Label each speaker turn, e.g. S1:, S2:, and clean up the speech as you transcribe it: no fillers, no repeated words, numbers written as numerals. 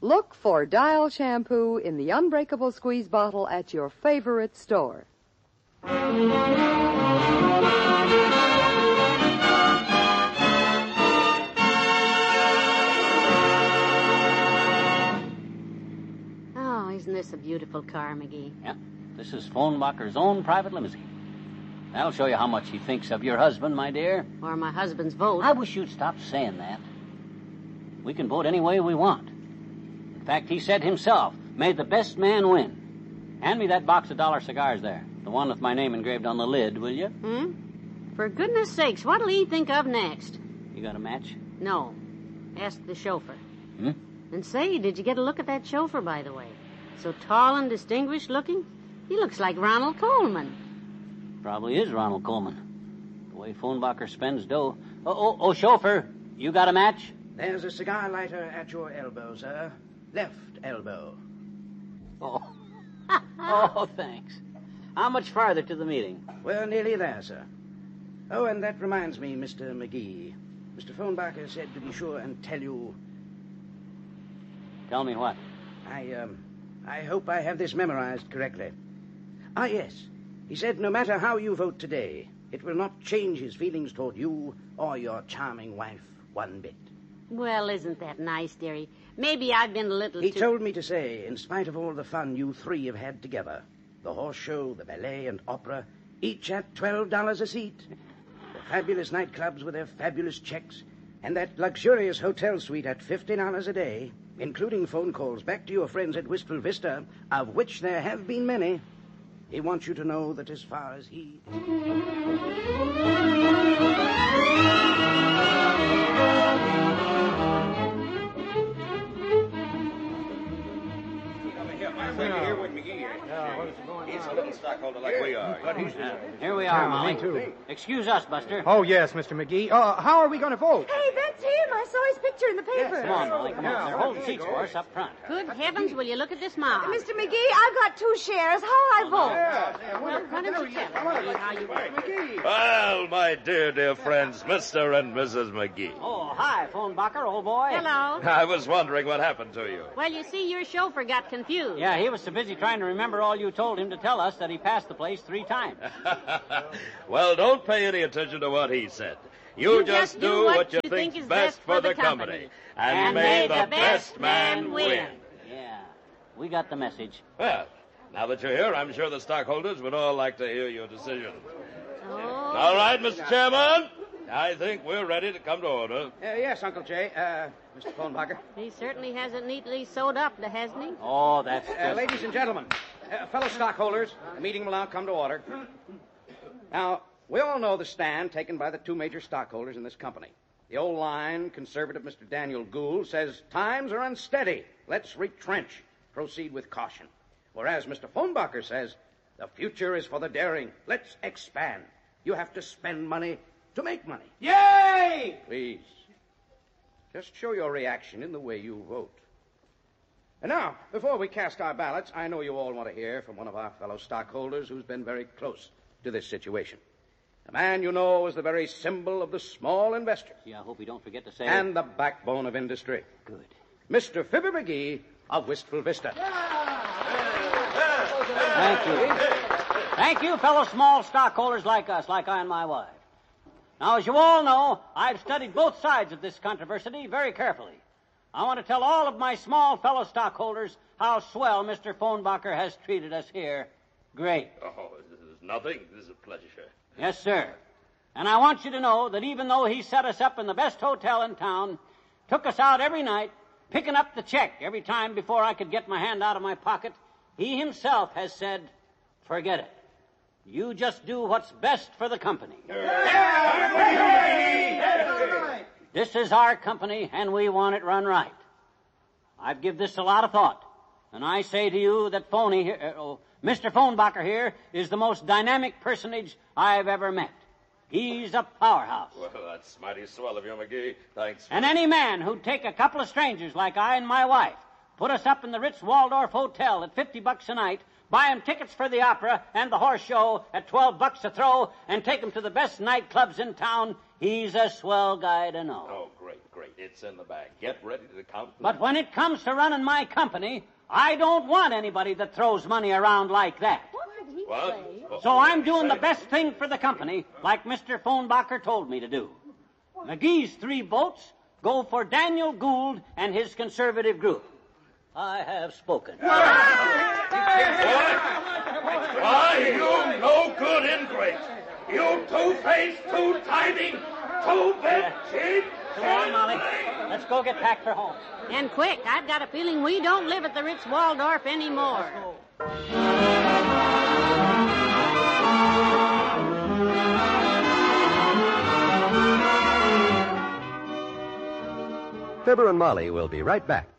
S1: Look for Dial shampoo in the unbreakable squeeze bottle at your favorite store.
S2: Oh, isn't this a beautiful car, McGee?
S3: Yeah, this is Phonbacher's own private limousine. That'll show you how much he thinks of your husband, my dear.
S2: Or my husband's vote.
S3: I wish you'd stop saying that. We can vote any way we want. In fact, he said himself, may the best man win. Hand me that box of dollar cigars there. The one with my name engraved on the lid, will you?
S2: For goodness sakes, what'll he think of next?
S3: You got a match?
S2: No. Ask the chauffeur. And say, did you get a look at that chauffeur, by the way? So tall and distinguished looking? He looks like Ronald Coleman.
S3: Probably is Ronald Coleman. The way Phonbacher spends dough. Oh, chauffeur, you got a match?
S4: There's a cigar lighter at your elbow, sir. Left elbow.
S3: Oh. Oh, thanks. How much farther to the meeting?
S4: We're nearly there, sir. Oh, and that reminds me, Mr. McGee. Mr. Phonbacher said to be sure and tell you...
S3: Tell me what?
S4: I hope I have this memorized correctly. Ah, yes. He said no matter how you vote today, it will not change his feelings toward you or your charming wife one bit.
S2: Well, isn't that nice, dearie? Maybe I've been a little
S4: He told me to say, in spite of all the fun you three have had together, the horse show, the ballet, and opera, each at $12 a seat, the fabulous nightclubs with their fabulous checks, and that luxurious hotel suite at $15 a day, including phone calls back to your friends at Wistful Vista, of which there have been many, he wants you to know that as far as he...
S5: He's a little stockholder like we are.
S3: Here we are, Molly. Excuse us, Buster.
S6: Oh, yes, Mr. McGee. How are we going to vote?
S7: Hey, that's him. I saw his picture in the paper.
S3: Come on, Molly, come on. They're holding seats for us up front.
S2: Good heavens, will you look at this mob?
S7: Mr. McGee, I've got 2 shares. How I vote?
S2: Well, why don't you tell us how you vote?
S5: Well, my dear friends, Mr. and Mrs. McGee.
S3: Oh, hi, Phonbacher, old boy.
S2: Hello.
S5: I was wondering what happened to you.
S2: Well, you see, your chauffeur got confused.
S3: Yeah, he was so busy trying to remember all you told him to tell us that he passed the place 3 times.
S5: Well, don't pay any attention to what he said. You just do what you think is best for the company. And may the best man win.
S3: Yeah, we got the message.
S5: Well, now that you're here, I'm sure the stockholders would all like to hear your decision.
S2: Oh.
S5: All right, Mr. Chairman. I think we're ready to come to order.
S4: Yes, Uncle Jay. Mr. Phonbacher.
S2: He certainly has it neatly sewed up, hasn't he?
S3: Oh, that's just...
S4: Ladies and gentlemen, fellow stockholders, the meeting will now come to order. Now, we all know the stand taken by the 2 major stockholders in this company. The old line, conservative Mr. Daniel Gould, says times are unsteady. Let's retrench. Proceed with caution. Whereas Mr. Phonbacher says the future is for the daring. Let's expand. You have to spend money to make money.
S6: Yay!
S4: Please, just show your reaction in the way you vote. And now, before we cast our ballots, I know you all want to hear from one of our fellow stockholders who's been very close to this situation. A man you know is the very symbol of the small investor.
S3: Yeah, I hope we don't forget to say...
S4: And the backbone of industry.
S3: Good.
S4: Mr. Fibber McGee of Wistful Vista.
S3: Thank you. Thank you, fellow small stockholders like us, like I and my wife. Now, as you all know, I've studied both sides of this controversy very carefully. I want to tell all of my small fellow stockholders how swell Mr. Phonbacher has treated us here. Great.
S5: Oh, this is nothing. This is a pleasure.
S3: Yes, sir. And I want you to know that even though he set us up in the best hotel in town, took us out every night, picking up the check every time before I could get my hand out of my pocket, he himself has said, forget it. You just do what's best for the company. This is our company, and we want it run right. I've given this a lot of thought, and I say to you that Mr. Phonbacher here is the most dynamic personage I've ever met. He's a powerhouse.
S5: Well, that's mighty swell of you, McGee. Thanks.
S3: And any man who'd take a couple of strangers like I and my wife, put us up in the Ritz Waldorf Hotel at $50 a night, buy 'em tickets for the opera and the horse show at $12 a throw, and take 'em to the best nightclubs in town, he's a swell guy to know.
S5: Oh, great. It's in the bag. Get ready to count.
S3: But when it comes to running my company, I don't want anybody that throws money around like that.
S2: What did he
S5: What?
S2: say?
S3: So I'm doing the best thing for the company, like Mr. Phonbacher told me to do. McGee's 3 votes go for Daniel Gould and his conservative group. I have spoken.
S5: Why, you no good ingrate. You two-faced, two-tithing, two-bit cheat.
S3: Come on, Molly. Let's go get packed for home.
S2: And quick, I've got a feeling we don't live at the Ritz Waldorf anymore.
S8: Fibber and Molly will be right back.